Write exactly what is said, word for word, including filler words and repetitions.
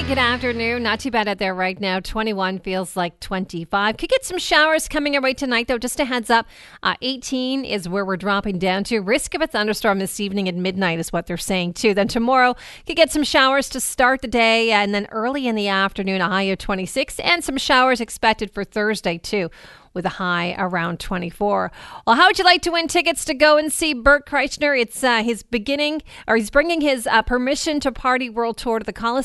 Hey, good afternoon. Not too bad out there right now. twenty-one feels like twenty-five. Could get some showers coming our way tonight, though. Just a heads up, uh, eighteen is where we're dropping down to. Risk of a thunderstorm this evening at midnight is what they're saying, too. Then tomorrow, could get some showers to start the day, and then early in the afternoon, a high of twenty-six, and some showers expected for Thursday, too, with a high around twenty-four. Well, how would you like to win tickets to go and see Bert Kreischer? It's uh, his beginning, or he's bringing his uh, Permission to Party World Tour to the Coliseum